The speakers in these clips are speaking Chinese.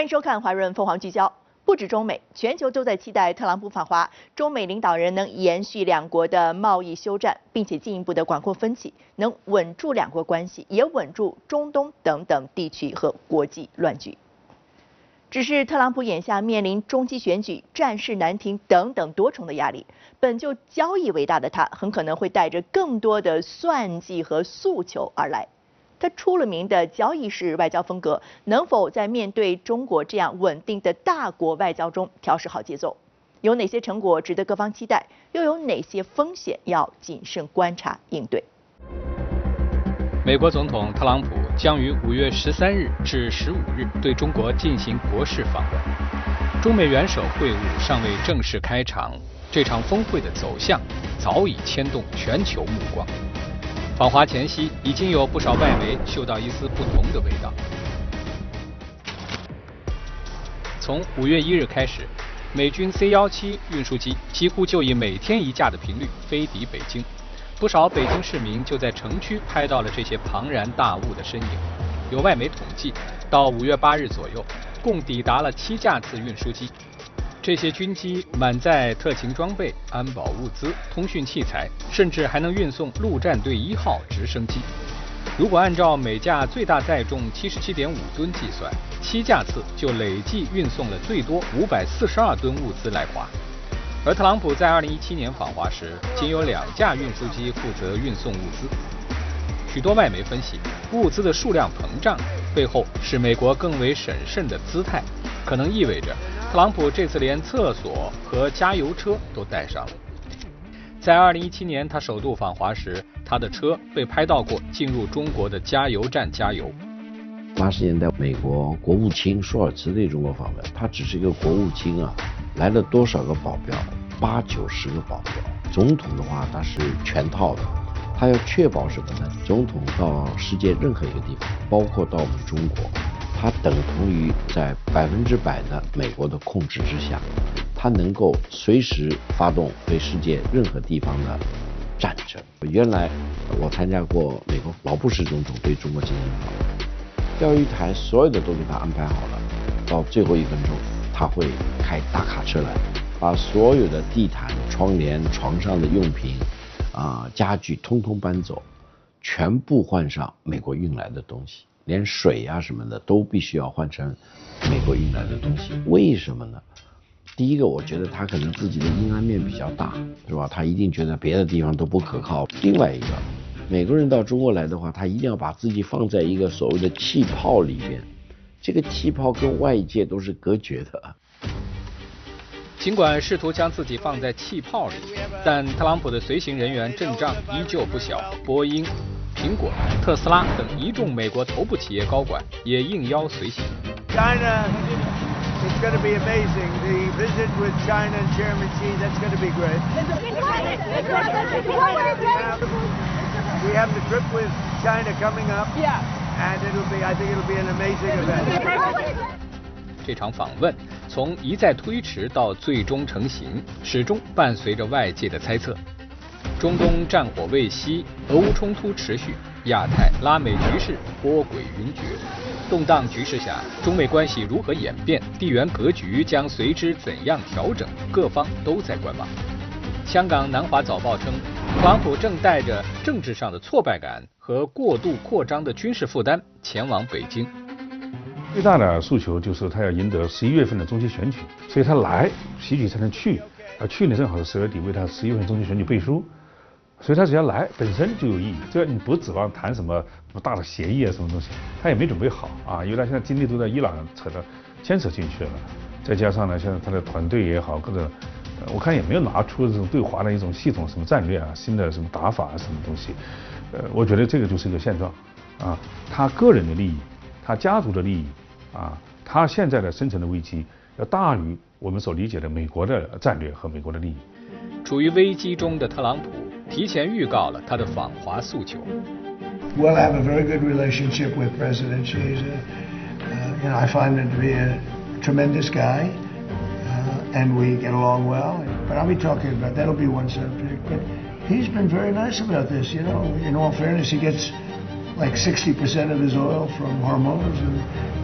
欢迎收看华润凤凰聚焦。不止中美，全球都在期待特朗普访华，中美领导人能延续两国的贸易休战，并且进一步的管控分歧，能稳住两国关系，也稳住中东等等地区和国际乱局。只是特朗普眼下面临中期选举、战事难停等等多重的压力，本就交易为大的他，很可能会带着更多的算计和诉求而来。他出了名的交易式外交风格，能否在面对中国这样稳定的大国外交中调试好节奏？有哪些成果值得各方期待？又有哪些风险要谨慎观察应对？ 美国总统特朗普将于5月13日至15日对中国进行国事访问。中美元首会晤尚未正式开场，这场峰会的走向早已牵动全球目光。访华前夕，已经有不少外媒嗅到一丝不同的味道。从5月1日开始，美军 C-17运输机几乎就以每天一架的频率飞抵北京。不少北京市民就在城区拍到了这些庞然大物的身影。有外媒统计，到5月8日左右，共抵达了7架次运输机。这些军机满载特勤装备、安保物资、通讯器材，甚至还能运送陆战队1号直升机。如果按照每架最大载重77.5吨计算，7架次就累计运送了最多542吨物资来华。而特朗普在2017年访华时，仅有2架运输机负责运送物资。许多外媒分析，物资的数量膨胀背后是美国更为审慎的姿态，可能意味着特朗普这次连厕所和加油车都带上了。在2017年他首度访华时，他的车被拍到过进入中国的加油站加油。 80年代美国国务卿舒尔茨对中国访问，他只是一个国务卿啊，来了多少个保镖？80-90个保镖。总统的话，他是全套的，他要确保什么呢？总统到世界任何一个地方，包括到我们中国，他等同于在100%的美国的控制之下，他能够随时发动对世界任何地方的战争。原来我参加过美国老布什总统对中国进行访问，钓鱼台所有的都给他安排好了，到最后1分钟他会开大卡车来，把所有的地毯、窗帘、床上的用品家具通通搬走，全部换上美国运来的东西，连水什么的都必须要换成美国运来的东西。为什么呢？第一个，我觉得他可能自己的阴暗面比较大，是吧？他一定觉得别的地方都不可靠。另外一个，美国人到中国来的话，他一定要把自己放在一个所谓的气泡里边，这个气泡跟外界都是隔绝的。 尽管试图将自己放在气泡里，但特朗普的随行人员阵仗依旧不小。波音、苹果、特斯拉等一众美国头部企业高管也应邀随行。 China, it's going to be amazing. The visit with China and Chairman Xi, that's going to be great. We have the trip with China coming up, and I think it'll be an amazing event. 这场访问从一再推迟到最终成型，始终伴随着外界的猜测。中东战火未息，俄乌冲突持续，亚太拉美局势波诡云谲。动荡局势下，中美关系如何演变，地缘格局将随之怎样调整，各方都在观望。香港南华早报称，特朗普正带着政治上的挫败感和过度扩张的军事负担前往北京。 最大的诉求就是他要赢得11月份的中期选举，所以他来，习举才能去，而去呢正好是10月底为他11月份中期选举背书，所以他只要来本身就有意义。这你不指望谈什么大的协议什么东西，他也没准备好因为他现在精力都在伊朗牵扯进去了，再加上呢，现在他的团队也好，各种我看也没有拿出这种对华的一种系统什么战略新的什么打法什么东西，我觉得这个就是一个现状他个人的利益，他家族的利益他现在的生存的危机要大于我们所理解的美国的战略和美国的利益。 处于危机中的特朗普提前预告了他的访华诉求。 Well, I have a very good relationship with President Xi. I find him to be a tremendous guy, and we get along well. But I'll be talking about that'll be one subject. But he's been very nice about this. In all fairness, he gets like 60% of his oil from Hormuz, and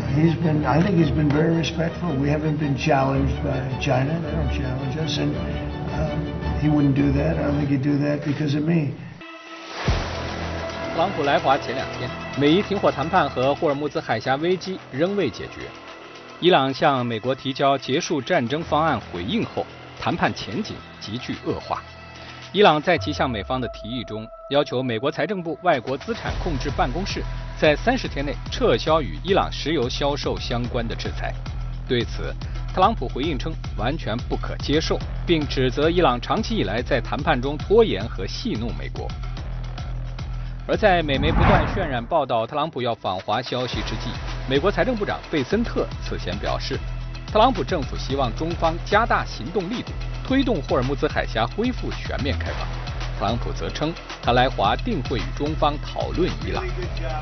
I think he's been very respectful. We haven't been challenged by China. They don't challenge us, and he wouldn't do that. I don't think he'd do that because of me. 特朗普来华前2天，美伊停火谈判和霍尔木兹海峡危机仍未解决。伊朗向美国提交结束战争方案回应后，谈判前景急剧恶化。伊朗在其向美方的提议中，要求美国财政部外国资产控制办公室在30天内撤销与伊朗石油销售相关的制裁。对此，特朗普回应称完全不可接受，并指责伊朗长期以来在谈判中拖延和戏弄美国。而在美媒不断渲染报道特朗普要访华消息之际，美国财政部长贝森特此前表示，特朗普政府希望中方加大行动力度，推动霍尔木兹海峡恢复全面开放。特朗普则称，他来华定会与中方讨论伊朗。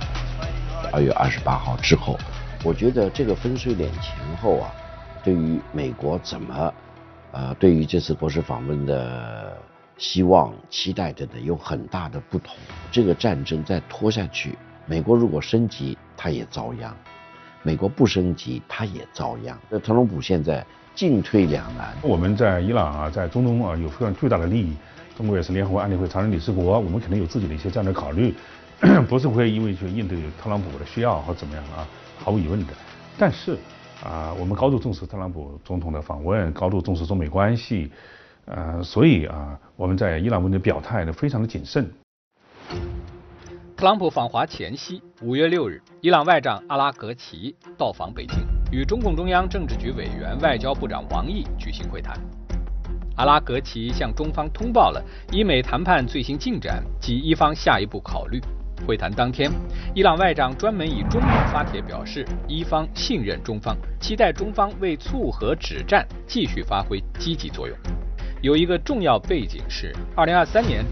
2月28号之后，我觉得这个分水岭前后啊，对于美国怎么，对于这次国事访问的希望、期待等等有很大的不同。这个战争再拖下去，美国如果升级，它也遭殃；美国不升级，它也遭殃。那特朗普现在进退两难。 我们在伊朗啊，在中东啊有非常巨大的利益，中国也是联合国安理会常任理事国，我们肯定有自己的一些战略考虑，不是会因为去应对特朗普的需要或怎么样啊，毫无疑问的。但是我们高度重视特朗普总统的访问，高度重视中美关系。所以我们在伊朗问题的表态呢非常的谨慎。 特朗普访华前夕，5月6日，伊朗外长阿拉格齐到访北京，与中共中央政治局委员、外交部长王毅举行会谈。阿拉格齐向中方通报了伊美谈判最新进展及伊方下一步考虑。会谈当天，伊朗外长专门以中文发帖表示，伊方信任中方，期待中方为促和止战继续发挥积极作用。有一个重要背景是，2023年